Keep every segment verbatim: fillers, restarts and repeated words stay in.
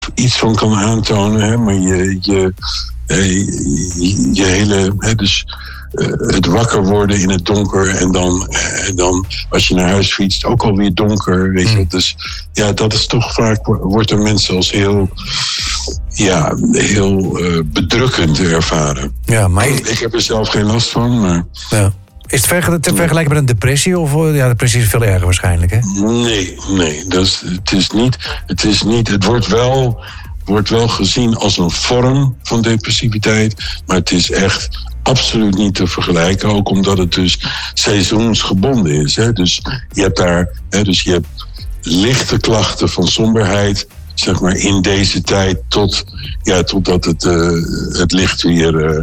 iets van kan aantonen. Hè, maar je, je, je, je hele... Hè, dus uh, het wakker worden in het donker. En dan, en dan als je naar huis fietst, ook alweer donker. Weet je. Mm. Dus ja, dat is toch vaak... wordt er mensen als heel... Ja, heel uh, bedrukkend ervaren. Ja, maar... Ik heb er zelf geen last van, maar... Ja. Is het verge- te vergelijken met een depressie? Of ja, depressie is veel erger waarschijnlijk, hè? Nee, nee. Dat is, het is niet... Het is niet... Het wordt wel, wordt wel gezien als een vorm van depressiviteit. Maar het is echt absoluut niet te vergelijken. Ook omdat het dus seizoensgebonden is. Hè? Dus je hebt daar... Hè, dus je hebt lichte klachten van somberheid... zeg maar in deze tijd tot... Ja, totdat het, uh, het licht weer... Uh,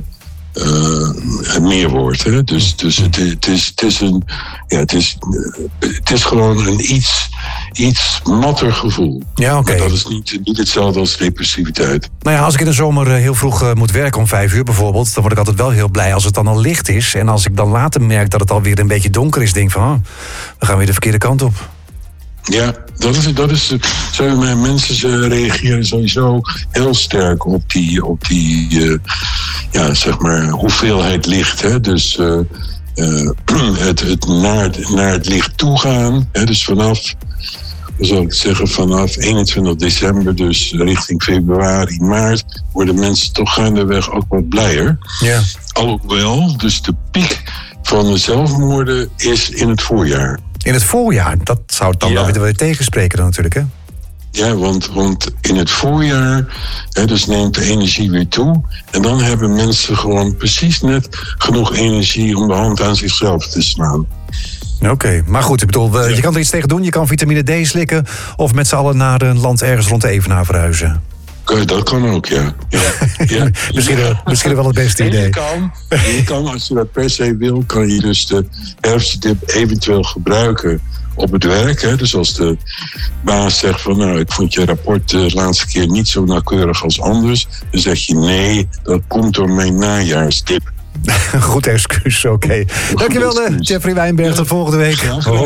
Uh, meer wordt. Hè? Dus, dus het, het, is, het, is een, ja, het, is, het is gewoon een iets, iets matter gevoel. Ja, oké. Okay. Dat is niet, niet hetzelfde als depressiviteit. Nou ja, als ik in de zomer heel vroeg uh, moet werken om vijf uur bijvoorbeeld... dan word ik altijd wel heel blij als het dan al licht is. En als ik dan later merk dat het alweer een beetje donker is... denk ik van, oh, we gaan weer de verkeerde kant op. Ja, dat is, dat is zo, mensen ze reageren sowieso heel sterk op die, op die uh, ja, zeg maar, hoeveelheid licht. Hè? Dus uh, uh, het, het naar, het naar het licht toe gaan. Hè? Dus vanaf, hoe zal ik zeggen, vanaf eenentwintig december, dus richting februari, maart, worden mensen toch gaandeweg ook wat blijer. Ja. Alhoewel, dus de piek van de zelfmoorden is in het voorjaar. In het voorjaar, dat zou het dan ja. wel weer tegenspreken dan natuurlijk, hè? Ja, want, want in het voorjaar, hè, dus neemt de energie weer toe. En dan hebben mensen gewoon precies net genoeg energie om de hand aan zichzelf te slaan. Oké, okay, maar goed, ik bedoel, ja. je kan er iets tegen doen. Je kan vitamine D slikken of met z'n allen naar een land ergens rond de Evenaar verhuizen. Dat kan ook, ja. ja. ja. misschien, misschien wel het beste idee. Je kan, je kan, als je dat per se wil, kan je dus de herfstdip eventueel gebruiken op het werk. Hè. Dus als de baas zegt van, nou, ik vond je rapport de laatste keer niet zo nauwkeurig als anders. Dan zeg je, nee, dat komt door mijn najaarsdip. Goed excuus, oké. Okay. Dankjewel, Jeffrey Wijnberg. Tot volgende week. Ja,